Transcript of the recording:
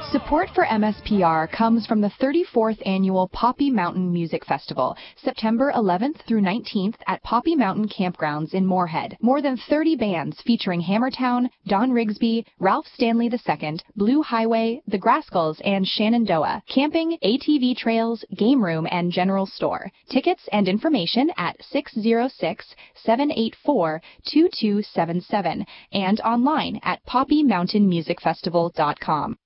Support for MSPR comes from the 34th Annual Poppy Mountain Music Festival, September 11th through 19th at Poppy Mountain Campgrounds in Moorhead. More than 30 bands featuring Hammertown, Don Rigsby, Ralph Stanley II, Blue Highway, The Grascals, and Shenandoah. Camping, ATV trails, game room, and general store. Tickets and information at 606-784-2277 and online at poppymountainmusicfestival.com.